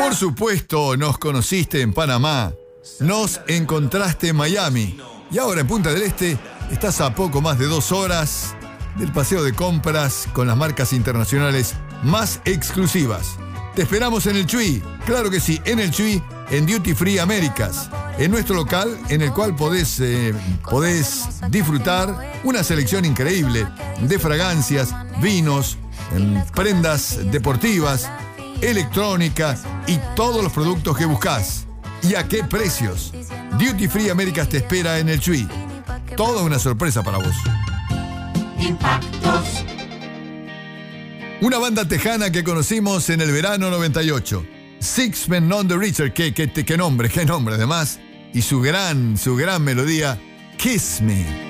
Por supuesto, nos conociste en Panamá, nos encontraste en Miami y ahora en Punta del Este estás a poco más de 2 horas del paseo de compras con las marcas internacionales más exclusivas. Te esperamos en el Chuy, claro que sí, en el Chuy, en Duty Free Américas, en nuestro local en el cual podés disfrutar una selección increíble de fragancias, vinos, prendas deportivas, electrónica y todos los productos que buscás. ¿Y a qué precios? Duty Free Américas te espera en el Chuy. Toda una sorpresa para vos. Impactos. Una banda tejana que conocimos en el verano 98. Six Men None the Richer, qué nombre además. Y su gran melodía, Kiss Me.